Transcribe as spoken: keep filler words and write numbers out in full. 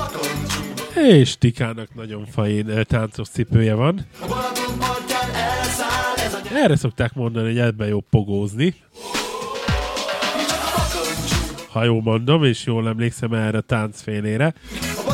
És Tikának nagyon fain táncos cipője van. Erre szokták mondani, hogy ebben jó pogózni. Ha jól mondom, és jól emlékszem erre a táncfénére.